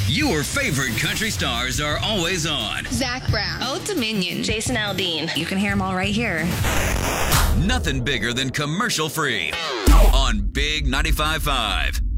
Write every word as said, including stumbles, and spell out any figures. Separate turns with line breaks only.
Your favorite country stars are always on.
Zach Brown.
Old Dominion.
Jason Aldean. You can hear them all right here.
Nothing bigger than commercial free on Big ninety-five point five.